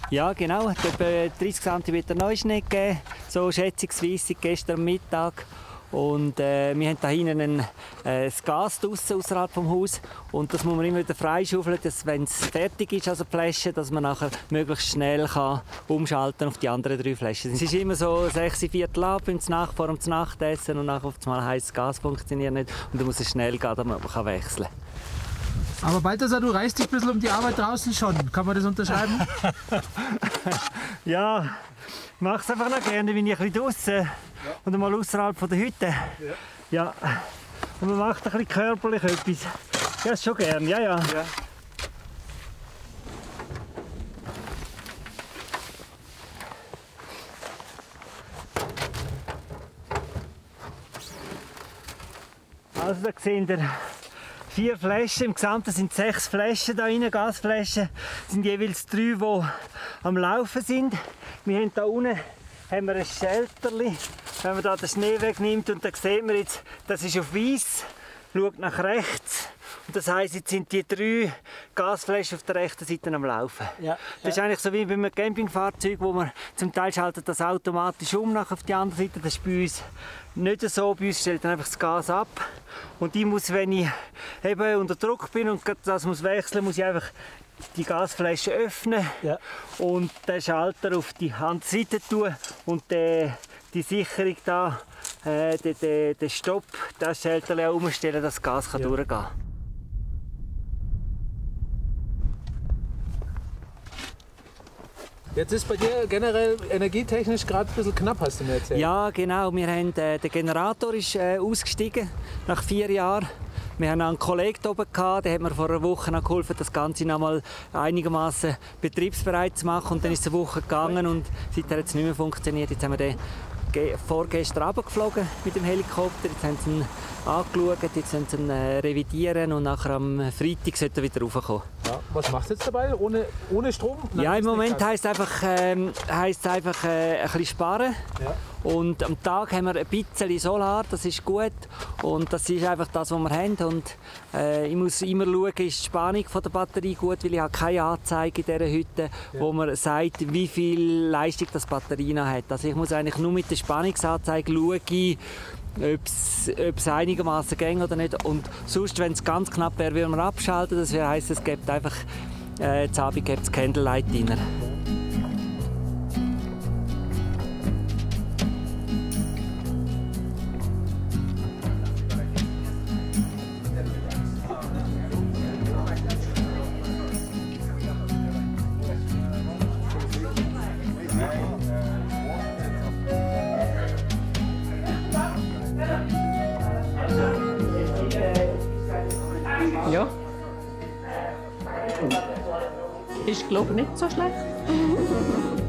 Ja, genau. Es hat etwa 30 cm Neuschnee gegeben, so schätzungsweise seit gestern Mittag. Und wir haben da hinten das Gas draussen ausserhalb vom Haus und das muss man immer wieder freischaufeln, dass wenn es fertig ist, also die Flasche, dass man nachher möglichst schnell kann umschalten auf die anderen 3 Flaschen. Es ist immer so 6 Viertel ab, vor dem Nachtessen und nachher auf einmal heisst, das Gas funktioniert nicht und dann muss es schnell gehen, damit man wechseln kann. Aber Balthasar, du reist dich ein bisschen um die Arbeit draußen schon. Kann man das unterschreiben? Ja, ich mache es einfach noch gerne, wenn ich ein bisschen draußen und einmal außerhalb der Hütte. Ja. Und man macht ein bisschen körperlich etwas. Ja, das schon gern, ja. Also da sehen wir 4 Flaschen, im Gesamten sind 6 Flaschen da rein, Gasflaschen. Es sind jeweils 3, die am Laufen sind. Wir haben da unten ein Schelterli. Wenn man da den Schnee wegnimmt und dann sieht man jetzt, das ist auf weiß, schaut nach rechts. Und das heisst, jetzt sind die 3 Gasflaschen auf der rechten Seite am Laufen. Ja, das ist eigentlich so wie bei einem Campingfahrzeug, wo man zum Teil schaltet das automatisch um nach auf die andere Seite. Das ist bei uns nicht so. Bei uns stellt dann einfach das Gas ab. Und ich muss, wenn ich eben unter Druck bin und das muss wechseln, muss ich einfach die Gasflasche öffnen und den Schalter auf die Handseite tun und die Sicherung da, den Stopp, das Schalter auch umstellen, dass das Gas durchgehen kann. Jetzt ist bei dir generell energietechnisch gerade ein bisschen knapp, hast du mir erzählt. Ja, genau. Wir haben, der Generator ist ausgestiegen nach 4 Jahren. Wir haben einen Kollegen hier oben gehabt, der hat mir vor einer Woche noch geholfen, das Ganze noch mal einigermaßen betriebsbereit zu machen. Und dann ist es eine Woche gegangen und seitdem hat es nicht mehr funktioniert. Jetzt haben wir den vorgestern runtergeflogen mit dem Helikopter. Jetzt haben sie ihn angeschaut, jetzt wollen sie ihn revidieren und nachher am Freitag sollte er wieder raufkommen. Ja, was macht es jetzt dabei? Ohne Strom? Nein, ja, im Moment heisst es einfach, ein bisschen sparen. Ja. Und am Tag haben wir ein bisschen Solar, das ist gut. Und das ist einfach das, was wir haben. Und ich muss immer schauen, ist die Spannung von der Batterie gut, weil ich habe keine Anzeige in dieser Hütte, wo man sagt, wie viel Leistung das Batterie noch hat. Also ich muss eigentlich nur mit der Spannungsanzeige schauen, ob es einigermaßen geht oder nicht. Und sonst, wenn es ganz knapp wäre, würden wir abschalten. Das heisst, es gibt einfach zu Abend gibt es Candlelight Dinner. Ja. Ist, glaube ich, nicht so schlecht.